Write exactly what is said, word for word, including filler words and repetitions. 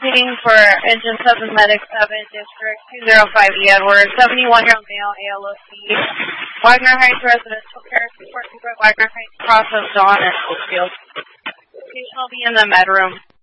Speaking for Engine seven Medic seven, District two oh five E Edwards, seventy-one-year-old male, A L O C, Wagner Heights residential care support, Wagner Heights, Cross of Dawn at Oakfield. Patient will be in the med room.